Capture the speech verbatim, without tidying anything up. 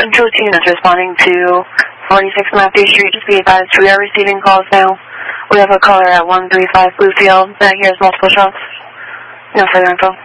Control team is responding to forty-six Matthew Street. Just be advised, we are receiving calls now. We have a caller at one three five Bluefield that hears multiple shots. No further info.